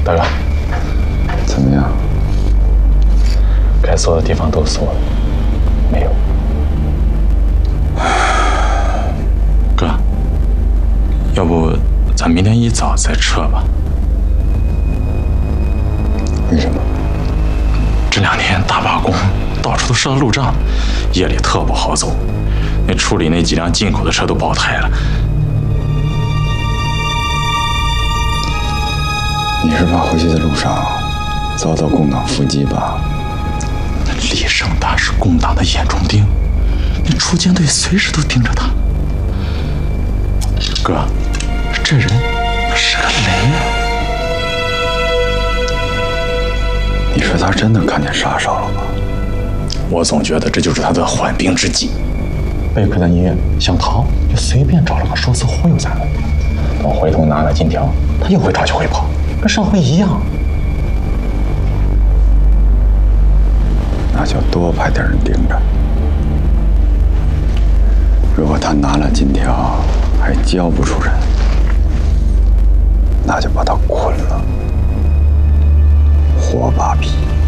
大哥， 怎么样？ 该锁的地方都锁了，没有。 哥，要不咱明天一早再撤吧？ 为什么？ 这2天大罢工，到处都设了路障，夜里特不好走。那处理那几辆进口的车都爆胎了。 你是怕回去的路上遭到共党伏击吧？ 那李胜达是共党的眼中钉，那出警队随时都盯着他。哥，这人他是个雷啊！ 你说他真的看见杀手了吗？ 我总觉得这就是他的缓兵之计。 贝克的你想逃，就随便找了个说辞忽悠咱们。等回头拿了金条，他又会着急回跑，跟上回一样。 那就多派点人盯着。如果他拿了金条还交不出人，那就把他捆了，活扒皮。